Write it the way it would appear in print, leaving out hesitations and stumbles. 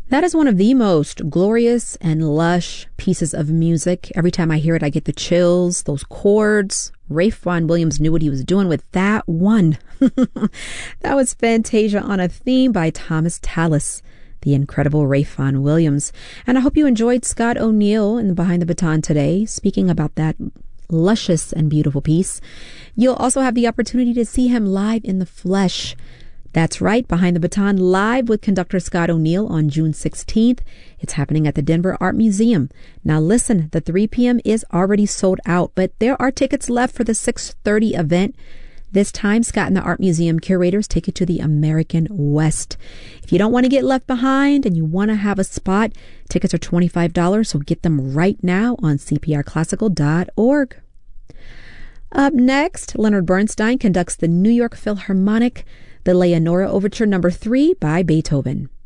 That is one of the most glorious and lush pieces of music. Every time I hear it, I get the chills, those chords. Ralph Vaughan Williams knew what he was doing with that one. That was Fantasia on a Theme by Thomas Tallis, the incredible Ralph Vaughan Williams. And I hope you enjoyed Scott O'Neill in the Behind the Baton today, speaking about that luscious and beautiful piece. You'll also have the opportunity to see him live in the flesh. That's right, Behind the Baton live with conductor Scott O'Neill on June 16th. It's happening at the Denver Art Museum. Now listen, the 3 p.m. is already sold out, but there are tickets left for the 6:30 event. This time, Scott and the Art Museum curators take you to the American West. If you don't want to get left behind and you want to have a spot, tickets are $25, so get them right now on cprclassical.org. Up next, Leonard Bernstein conducts the New York Philharmonic, the Leonora Overture No. 3 by Beethoven.